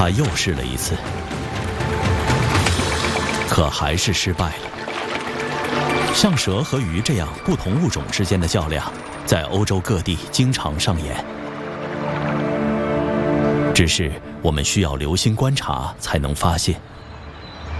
他又试了一次，可还是失败了。像蛇和鱼这样不同物种之间的较量，在欧洲各地经常上演。只是我们需要留心观察才能发现。